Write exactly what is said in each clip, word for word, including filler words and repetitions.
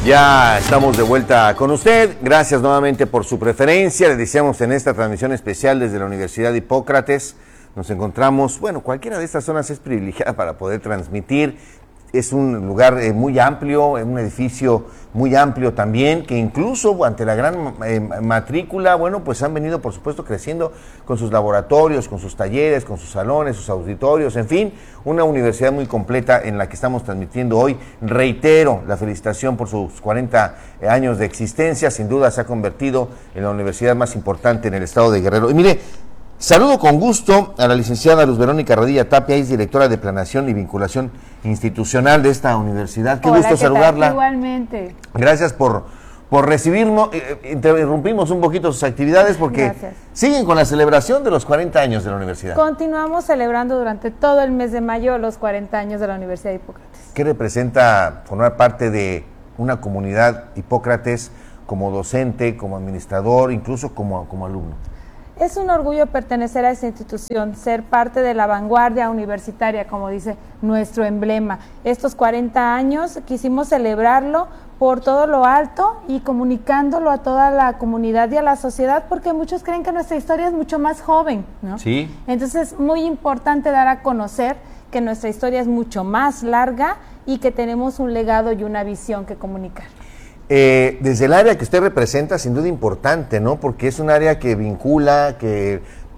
Ya estamos de vuelta con usted. Gracias nuevamente por su preferencia. Le deseamos en esta transmisión especial desde la Universidad de Hipócrates. Nos encontramos, bueno, cualquiera de estas zonas es privilegiada para poder transmitir. Es un lugar eh, muy amplio, un edificio muy amplio también, que incluso ante la gran eh, matrícula, bueno, pues han venido, por supuesto, creciendo con sus laboratorios, con sus talleres, con sus salones, sus auditorios, en fin, una universidad muy completa en la que estamos transmitiendo hoy. Reitero la felicitación por sus cuarenta años de existencia, sin duda se ha convertido en la universidad más importante en el estado de Guerrero. Y mire, saludo con gusto a la licenciada Luz Verónica Radilla Tapia, es directora de Planeación y Vinculación Institucional de esta universidad. Qué Hola, gusto ¿qué saludarla. tal? Igualmente. Gracias por, por recibirnos. Eh, interrumpimos un poquito sus actividades porque Gracias. Siguen con la celebración de los cuarenta años de la universidad. Continuamos celebrando durante todo el mes de mayo los cuarenta años de la Universidad de Hipócrates. ¿Qué representa formar parte de una comunidad Hipócrates como docente, como administrador, incluso como, como alumno? Es un orgullo pertenecer a esta institución, ser parte de la vanguardia universitaria, como dice nuestro emblema. Estos cuarenta años quisimos celebrarlo por todo lo alto y comunicándolo a toda la comunidad y a la sociedad, porque muchos creen que nuestra historia es mucho más joven, ¿no? Sí. Entonces es muy importante dar a conocer que nuestra historia es mucho más larga y que tenemos un legado y una visión que comunicar. Eh, desde el área que usted representa, sin duda importante, ¿no? Porque es un área que vincula, que eh,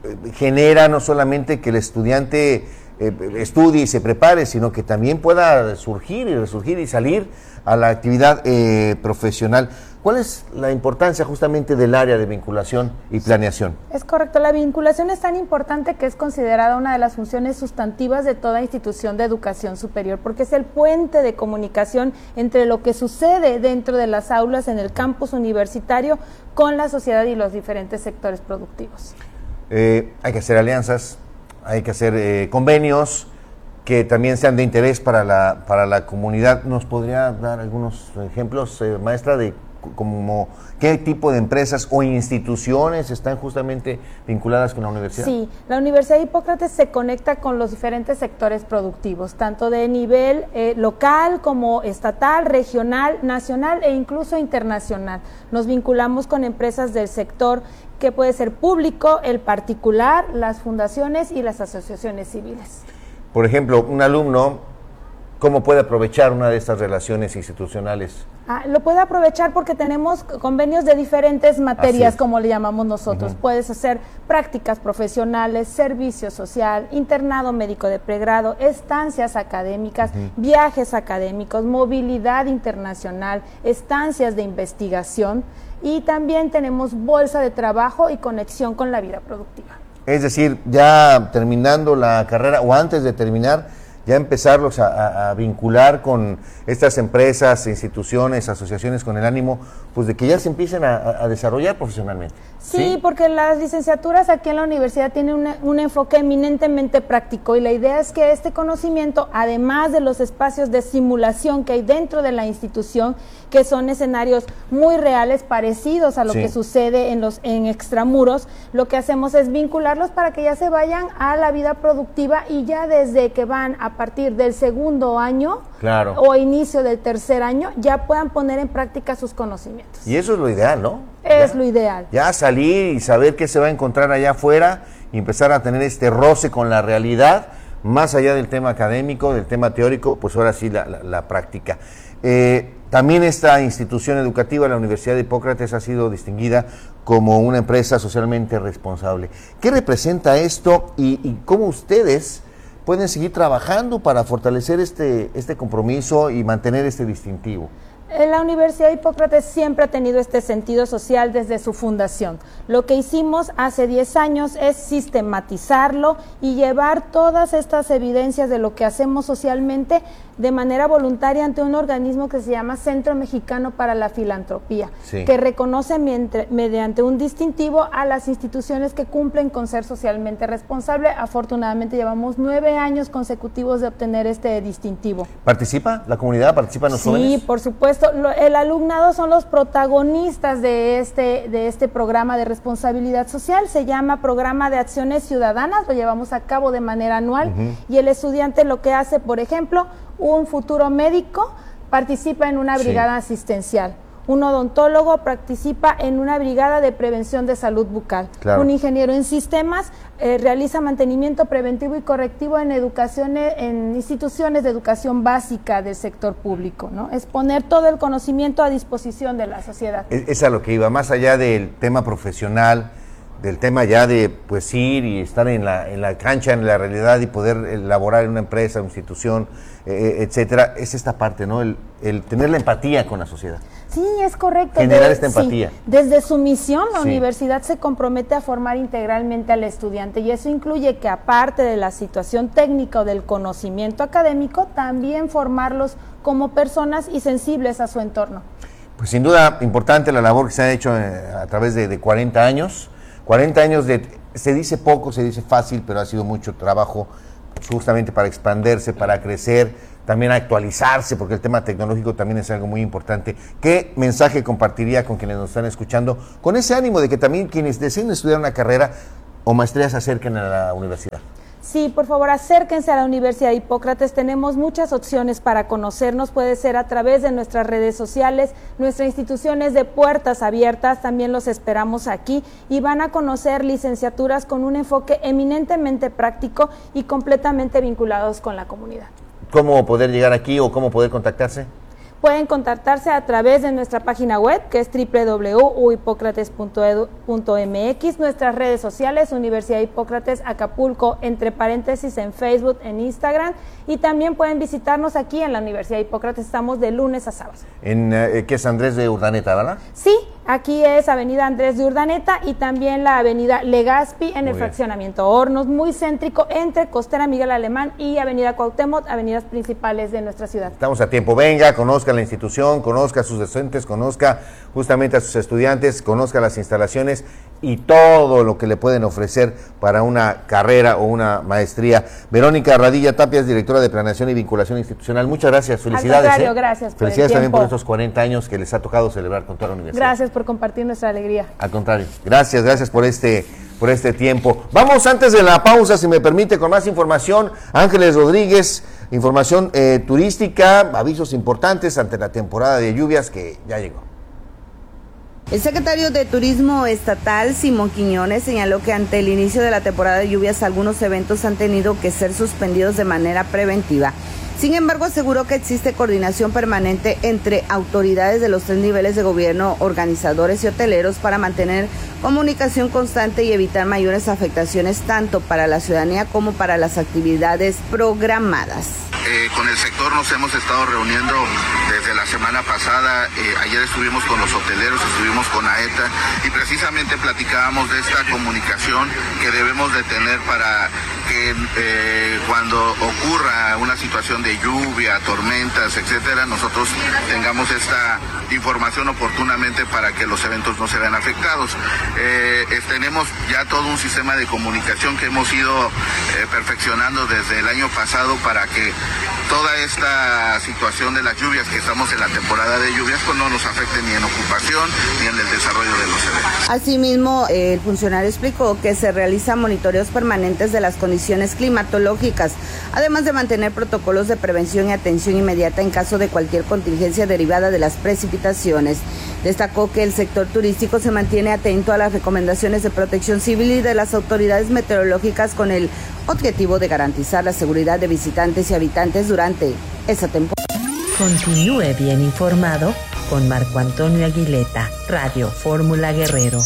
genera no solamente que el estudiante eh, estudie y se prepare, sino que también pueda surgir y resurgir y salir a la actividad eh, profesional. ¿Cuál es la importancia justamente del área de vinculación y planeación? Es correcto, la vinculación es tan importante que es considerada una de las funciones sustantivas de toda institución de educación superior, porque es el puente de comunicación entre lo que sucede dentro de las aulas en el campus universitario con la sociedad y los diferentes sectores productivos. Eh, hay que hacer alianzas, hay que hacer eh, convenios que también sean de interés para la, para la comunidad. ¿Nos podría dar algunos ejemplos, eh, maestra, de como qué tipo de empresas o instituciones están justamente vinculadas con la universidad? Sí, la Universidad de Hipócrates se conecta con los diferentes sectores productivos, tanto de nivel eh, local como estatal, regional, nacional e incluso internacional. Nos vinculamos con empresas del sector que puede ser público, el particular, las fundaciones y las asociaciones civiles. Por ejemplo, un alumno, ¿cómo puede aprovechar una de estas relaciones institucionales? Ah, lo puede aprovechar porque tenemos convenios de diferentes materias, como le llamamos nosotros. Uh-huh. Puedes hacer prácticas profesionales, servicio social, internado médico de pregrado, estancias académicas, uh-huh. viajes académicos, movilidad internacional, estancias de investigación y también tenemos bolsa de trabajo y conexión con la vida productiva. Es decir, ya terminando la carrera o antes de terminar, ya empezarlos a, a, a vincular con estas empresas, instituciones, asociaciones con el ánimo, pues de que ya se empiecen a, a desarrollar profesionalmente. Sí, sí, porque las licenciaturas aquí en la universidad tienen un, un enfoque eminentemente práctico y la idea es que este conocimiento, además de los espacios de simulación que hay dentro de la institución, que son escenarios muy reales, parecidos a lo sí. que sucede en los en extramuros, lo que hacemos es vincularlos para que ya se vayan a la vida productiva y ya desde que van a partir del segundo año claro. o inicio del tercer año, ya puedan poner en práctica sus conocimientos. Y eso es lo ideal, ¿no? Es ya, lo ideal. Ya salir y saber qué se va a encontrar allá afuera y empezar a tener este roce con la realidad, más allá del tema académico, del tema teórico, pues ahora sí la, la, la práctica. Eh, también esta institución educativa, la Universidad de Hipócrates, ha sido distinguida como una empresa socialmente responsable. ¿Qué representa esto y, y cómo ustedes pueden seguir trabajando para fortalecer este, este compromiso y mantener este distintivo? La Universidad de Hipócrates siempre ha tenido este sentido social desde su fundación. Lo que hicimos hace diez años es sistematizarlo y llevar todas estas evidencias de lo que hacemos socialmente de manera voluntaria ante un organismo que se llama Centro Mexicano para la Filantropía, sí. que reconoce mediante un distintivo a las instituciones que cumplen con ser socialmente responsable. Afortunadamente llevamos nueve años consecutivos de obtener este distintivo. ¿Participa la comunidad? ¿Participan los sí, jóvenes? Sí, por supuesto. El alumnado son los protagonistas de este, de este programa de responsabilidad social. Se llama Programa de Acciones Ciudadanas, lo llevamos a cabo de manera anual uh-huh. y el estudiante lo que hace, por ejemplo, un futuro médico participa en una brigada sí. asistencial. Un odontólogo participa en una brigada de prevención de salud bucal. Claro. Un ingeniero en sistemas eh, realiza mantenimiento preventivo y correctivo en educación, en instituciones de educación básica del sector público, ¿no? Es poner todo el conocimiento a disposición de la sociedad. Es, es a lo que iba, más allá del tema profesional, del tema ya de pues ir y estar en la, en la cancha, en la realidad y poder elaborar en una empresa, una institución, eh, etcétera, es esta parte, ¿no? El, el tener la empatía con la sociedad. Sí, es correcto. Generar de, esta empatía. Sí, desde su misión, la sí. universidad se compromete a formar integralmente al estudiante y eso incluye que aparte de la situación técnica o del conocimiento académico, también formarlos como personas y sensibles a su entorno. Pues sin duda importante la labor que se ha hecho a través de, de cuarenta años. cuarenta años de, se dice poco, se dice fácil, pero ha sido mucho trabajo justamente para expandirse, para crecer, también actualizarse, porque el tema tecnológico también es algo muy importante. ¿Qué mensaje compartiría con quienes nos están escuchando? Con ese ánimo de que también quienes deseen estudiar una carrera o maestría se acerquen a la universidad. Sí, por favor, acérquense a la Universidad de Hipócrates. Tenemos muchas opciones para conocernos. Puede ser a través de nuestras redes sociales. Nuestra institución es de puertas abiertas. También los esperamos aquí y van a conocer licenciaturas con un enfoque eminentemente práctico y completamente vinculados con la comunidad. ¿Cómo poder llegar aquí o cómo poder contactarse? Pueden contactarse a través de nuestra página web, que es doble u doble u doble u punto hipócrates punto edu punto eme equis, nuestras redes sociales, Universidad Hipócrates Acapulco, entre paréntesis, en Facebook, en Instagram, y también pueden visitarnos aquí en la Universidad Hipócrates. Estamos de lunes a sábado. En eh, ¿qué es Andrés de Urdaneta, verdad? Sí, aquí es Avenida Andrés de Urdaneta y también la Avenida Legazpi en muy el bien. Fraccionamiento Hornos, muy céntrico entre Costera Miguel Alemán y Avenida Cuauhtémoc, avenidas principales de nuestra ciudad. Estamos a tiempo, venga, conozca la institución, conozca a sus docentes, conozca justamente a sus estudiantes, conozca las instalaciones y todo lo que le pueden ofrecer para una carrera o una maestría. Verónica Radilla Tapia es directora de Planeación y Vinculación Institucional. Muchas gracias, felicidades. Al contrario, ¿eh? gracias por Felicidades el también tiempo. por estos cuarenta años que les ha tocado celebrar con toda la universidad. Gracias por compartir nuestra alegría. Al contrario, gracias, gracias por este, por este tiempo. Vamos antes de la pausa, si me permite, con más información. Ángeles Rodríguez, información eh, turística, avisos importantes ante la temporada de lluvias que ya llegó. El secretario de Turismo Estatal, Simón Quiñones, señaló que ante el inicio de la temporada de lluvias algunos eventos han tenido que ser suspendidos de manera preventiva. Sin embargo, aseguró que existe coordinación permanente entre autoridades de los tres niveles de gobierno, organizadores y hoteleros para mantener comunicación constante y evitar mayores afectaciones tanto para la ciudadanía como para las actividades programadas. Eh, con el sector nos hemos estado reuniendo desde la semana pasada. Eh, ayer estuvimos con los hoteleros, estuvimos con AETA y precisamente platicábamos de esta comunicación que debemos de tener para que eh, cuando ocurra una situación de lluvia, tormentas, etcétera, nosotros tengamos esta información oportunamente para que los eventos no se vean afectados. Eh, eh, tenemos ya todo un sistema de comunicación que hemos ido eh, perfeccionando desde el año pasado para que toda esta situación de las lluvias, que estamos en la temporada de lluvias, pues no nos afecte ni en ocupación ni en el desarrollo de los eventos. Asimismo, eh, el funcionario explicó que se realizan monitoreos permanentes de las condiciones climatológicas, además de mantener protocolos de prevención y atención inmediata en caso de cualquier contingencia derivada de las precipitaciones. Destacó que el sector turístico se mantiene atento a las recomendaciones de protección civil y de las autoridades meteorológicas con el objetivo de garantizar la seguridad de visitantes y habitantes durante esa temporada. Continúe bien informado con Marco Antonio Aguileta, Radio Fórmula Guerrero.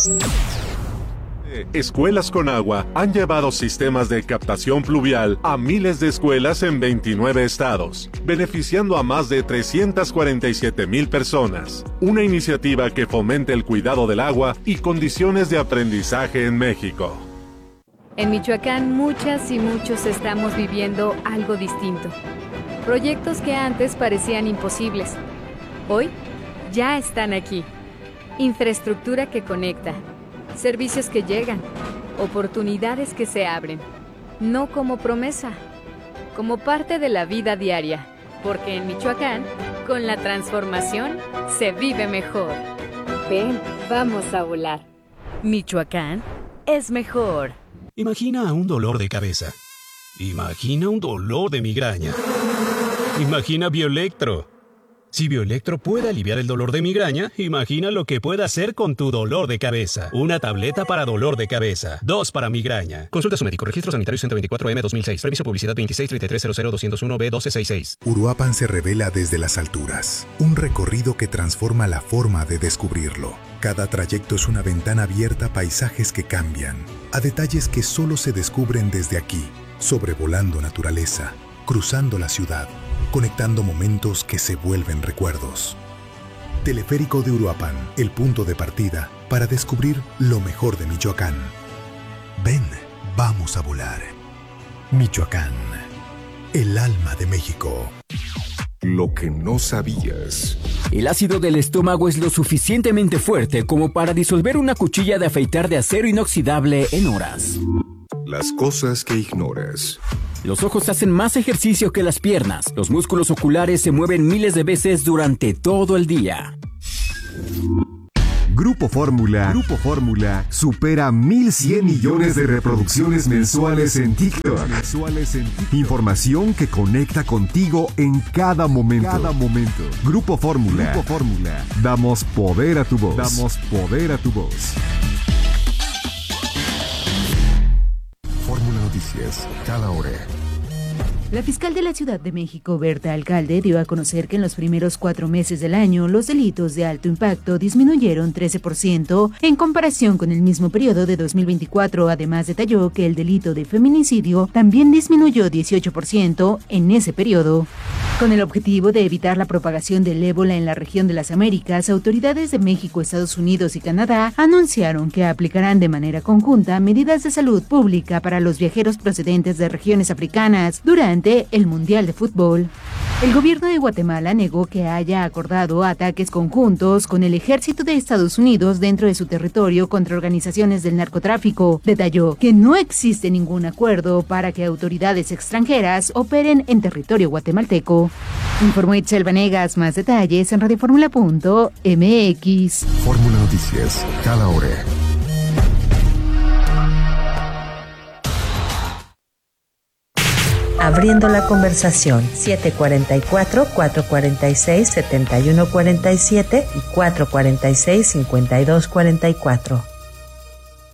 Escuelas con Agua han llevado sistemas de captación pluvial a miles de escuelas en veintinueve estados, beneficiando a más de trescientas cuarenta y siete mil personas. Una iniciativa que fomenta el cuidado del agua y condiciones de aprendizaje en México. En Michoacán, muchas y muchos estamos viviendo algo distinto. Proyectos que antes parecían imposibles, hoy ya están aquí. Infraestructura que conecta. Servicios que llegan, oportunidades que se abren, no como promesa, como parte de la vida diaria, porque en Michoacán, con la transformación, se vive mejor. Ven, vamos a volar. Michoacán es mejor. Imagina un dolor de cabeza. Imagina un dolor de migraña. Imagina Bioelectro. Si Bioelectro puede aliviar el dolor de migraña, imagina lo que puede hacer con tu dolor de cabeza. Una tableta para dolor de cabeza, dos para migraña. Consulta a su médico. Registro Sanitario ciento veinticuatro M dos mil seis. Permiso publicidad veintiséis treinta y tres cero cero doscientos uno B doce sesenta y seis. Uruapan se revela desde las alturas. Un recorrido que transforma la forma de descubrirlo. Cada trayecto es una ventana abierta a paisajes que cambian, a detalles que solo se descubren desde aquí, sobrevolando naturaleza, cruzando la ciudad, conectando momentos que se vuelven recuerdos. Teleférico de Uruapan, el punto de partida para descubrir lo mejor de Michoacán. Ven, vamos a volar. Michoacán, el alma de México. Lo que no sabías. El ácido del estómago es lo suficientemente fuerte como para disolver una cuchilla de afeitar de acero inoxidable en horas. Las cosas que ignoras. Los ojos hacen más ejercicio que las piernas. Los músculos oculares se mueven miles de veces durante todo el día. Grupo Fórmula, Grupo Fórmula supera mil cien millones de reproducciones mensuales en TikTok. Mensuales en TikTok. Información que conecta contigo en cada momento. Cada momento. Grupo Fórmula. Grupo Fórmula. Damos poder a tu voz. Damos poder a tu voz. Fórmula Noticias, cada hora. La fiscal de la Ciudad de México, Berta Alcalde, dio a conocer que en los primeros cuatro meses del año los delitos de alto impacto disminuyeron trece por ciento en comparación con el mismo periodo de dos mil veinticuatro. Además, detalló que el delito de feminicidio también disminuyó dieciocho por ciento en ese periodo. Con el objetivo de evitar la propagación del ébola en la región de las Américas, autoridades de México, Estados Unidos y Canadá anunciaron que aplicarán de manera conjunta medidas de salud pública para los viajeros procedentes de regiones africanas durante el Mundial de Fútbol. El gobierno de Guatemala negó que haya acordado ataques conjuntos con el ejército de Estados Unidos dentro de su territorio contra organizaciones del narcotráfico. Detalló que no existe ningún acuerdo para que autoridades extranjeras operen en territorio guatemalteco. Informó Itzel Vanegas. Más detalles en radioformula punto m x. Fórmula Noticias, cada hora. Abriendo la conversación, siete cuatro cuatro, cuatro cuatro seis, siete uno cuatro siete y cuatro cuatro seis, cinco dos cuatro cuatro.